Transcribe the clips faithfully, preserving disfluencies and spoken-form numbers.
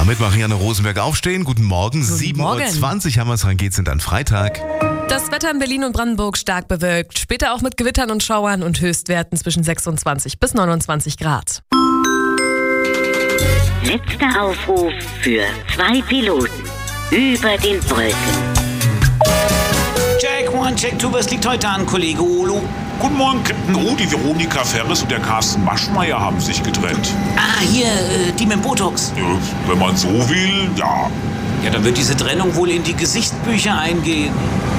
Damit Marianne Rosenberg aufstehen. Guten Morgen. sieben Uhr zwanzig haben wir es, rein geht's sind an Freitag. Das Wetter in Berlin und Brandenburg stark bewölkt. Später auch mit Gewittern und Schauern und Höchstwerten zwischen sechsundzwanzig bis neunundzwanzig Grad. Letzter Aufruf für zwei Piloten über den Wolken. Check one, check two, was liegt heute an, Kollege Olo? Guten Morgen, Captain O. Die Veronika Ferres und der Carsten Maschmeyer haben sich getrennt. Ah, hier, äh, die mit dem Botox. Ja, wenn man so will, ja. Ja, dann wird diese Trennung wohl in die Gesichtsbücher eingehen.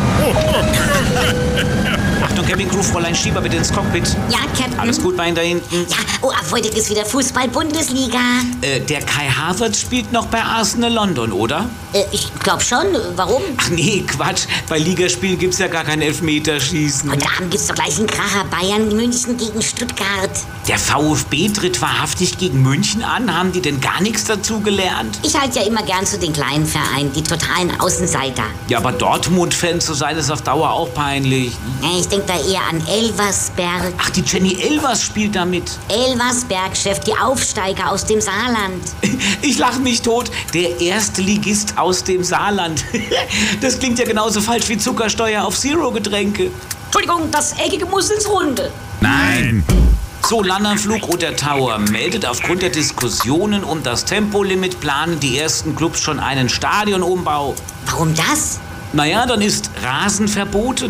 Achtung, Cabin Crew, Fräulein Schieber, bitte ins Cockpit. Ja, Captain. Alles gut bei Ihnen da hinten? Ja, oh, ab heute ist wieder Fußball-Bundesliga. Äh, der Kai Havertz spielt noch bei Arsenal London, oder? Äh, ich glaub schon. Warum? Ach nee, Quatsch. Bei Ligaspielen gibt's ja gar kein Elfmeterschießen. Heute Abend gibt's doch gleich einen Kracher. Bayern München gegen Stuttgart. Der VfB tritt wahrhaftig gegen München an. Haben die denn gar nichts dazu gelernt? Ich halte ja immer gern zu den kleinen Vereinen, die totalen Außenseiter. Ja, aber Dortmund-Fan zu sein, ist auf Dauer auch peinlich. Ja, ich denke da eher an Elversberg. Ach, die Jenny Elvers spielt da mit. Elversberg, Chef, die Aufsteiger aus dem Saarland. Ich lache mich tot. Der Erstligist aus dem Saarland. Das klingt ja genauso falsch wie Zuckersteuer auf Zero-Getränke. Entschuldigung, das Eckige muss ins Runde. Nein. So, Landanflug Roter Tower meldet, aufgrund der Diskussionen um das Tempolimit planen die ersten Clubs schon einen Stadionumbau. Warum das? Naja, dann ist Rasen verboten.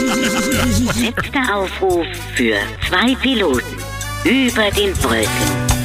Letzter Aufruf für zwei Piloten über den Wolken.